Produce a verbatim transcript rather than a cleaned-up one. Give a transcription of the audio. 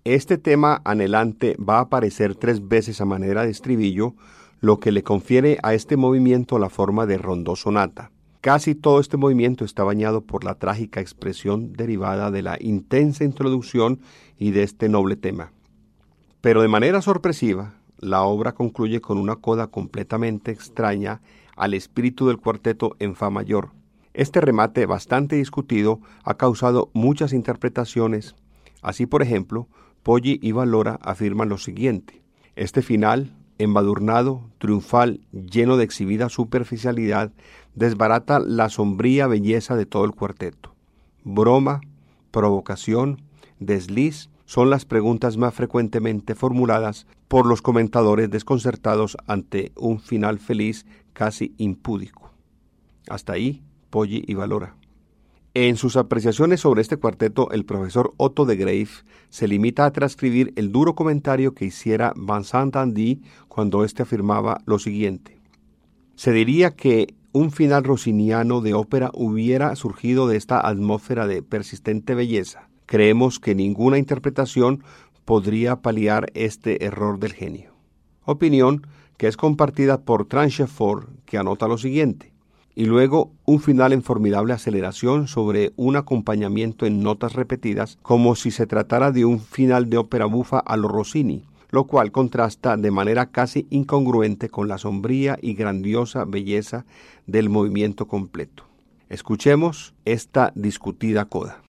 Este tema anhelante va a aparecer tres veces a manera de estribillo, lo que le confiere a este movimiento la forma de rondó sonata. Casi todo este movimiento está bañado por la trágica expresión derivada de la intensa introducción y de este noble tema. Pero de manera sorpresiva, la obra concluye con una coda completamente extraña al espíritu del cuarteto en fa mayor. Este remate, bastante discutido, ha causado muchas interpretaciones. Así, por ejemplo, Poggi y Valora afirman lo siguiente: este final, embadurnado, triunfal, lleno de exhibida superficialidad, desbarata la sombría belleza de todo el cuarteto. Broma, provocación, desliz son las preguntas más frecuentemente formuladas por los comentadores desconcertados ante un final feliz casi impúdico. Hasta ahí, Poggi y Valora. En sus apreciaciones sobre este cuarteto, el profesor Otto de Graeff se limita a transcribir el duro comentario que hiciera Vincent Dandy cuando éste afirmaba lo siguiente: se diría que un final rossiniano de ópera hubiera surgido de esta atmósfera de persistente belleza. Creemos que ninguna interpretación podría paliar este error del genio. Opinión que es compartida por Tranchefort, que anota lo siguiente: y luego un final en formidable aceleración sobre un acompañamiento en notas repetidas, como si se tratara de un final de ópera bufa a lo Rossini, lo cual contrasta de manera casi incongruente con la sombría y grandiosa belleza del movimiento completo. Escuchemos esta discutida coda.